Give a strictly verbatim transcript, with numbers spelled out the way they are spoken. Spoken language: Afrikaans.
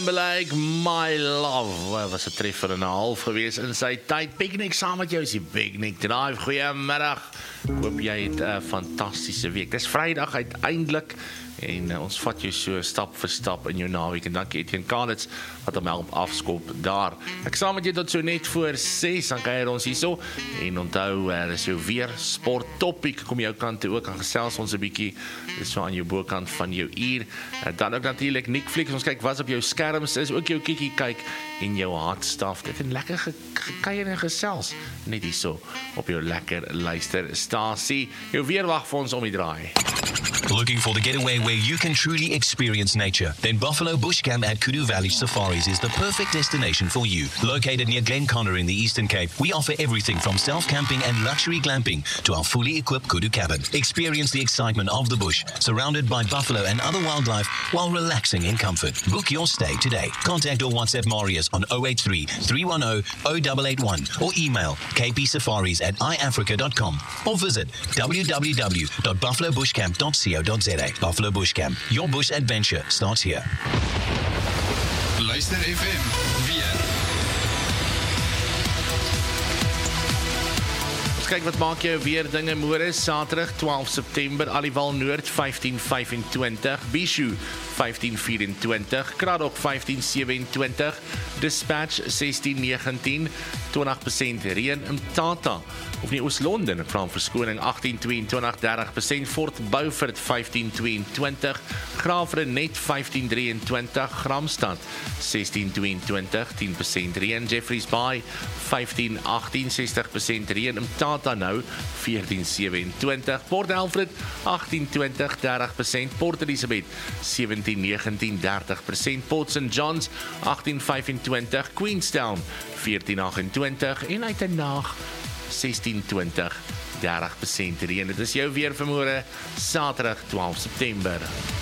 Like my love, well, was 'n treffer en 'n half gewees in sy tyd. Picnic saam met jou is die Picnic Drive. Goeiemiddag. Ek hoop jy het 'n uh, fantastiese week. Dis Vrydag uiteindelik en uh, ons vat jou so stap vir stap in jou naweek. En dankie Etienne Kanitz wat hom help afskop daar. Ek saam met jou tot so net voor ses, dan kuier ons hierso. En onthou, uh, dis jou weer sport topic. Kom jou kant toe ook aan gesels ons 'n bietjie. Dis so aan jou bokant van jou uur. Uh, dan ook natuurlik Netflix. Ons kyk wat op jou skerms is, ook jou kikkie kyk en jou hartstaf. Dit en lekker ge gekuier en gesels net hierso op jou lekker luisterstasie. Jou weer wag vir ons om die draai. Looking for the getaway where you can truly experience nature? Then Buffalo Bush Camp at Kudu Valley Safaris is the perfect destination for you. Located near Glenconnor in the Eastern Cape, we offer everything from self-camping and luxury glamping to our fully equipped Kudu cabin. Experience the excitement of the bush, surrounded by buffalo and other wildlife while relaxing in comfort. Book your stay today. Contact or WhatsApp Marius on zero eight three, three one zero, zero eight eight one or email k p safaris at i africa dot com or visit w w w dot buffalo bush camp dot co dot za. Buffalo Bush Camp, your bush adventure starts here. Luister F M, weer. Kyk wat maak jou weer dinge môre Saterdag twaalf September Aliwal Noord vyftien vyf en twintig, Bishu vyftien vyf en twintig, Kraddock vyftien sewe en twintig, Dispatch sestien negentien, twintig persent reën in Tata of nie Oos-London, ek vra om verskoning agtien twee en twintig, dertig persent, Fort Beaufort vyftien twee en twintig, Graafrenet vyftien drie en twintig, Gramstad sestien twee en twintig, tien persent reën, Jeffreys Bay vyftien agtien, sestig persent reën in Tata nou veertien sewe en twintig, Port Alfred agtien twintig, dertig persent, Port Elizabeth sewentien negentien, dertig persent, Port Saint John's agtien vyf en twintig, Queenstown veertien agt en twintig en uit 'n nag sestien twintig, dertig persent reën. Dit is jou weer vanmôre Saterdag twaalf September.